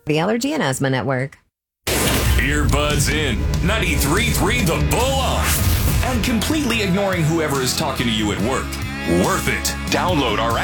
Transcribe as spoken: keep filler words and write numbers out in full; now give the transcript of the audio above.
The Allergy and Asthma Network. Earbuds in, ninety-three point three The Bull on, and completely ignoring whoever is talking to you at work. Worth it. Download our app.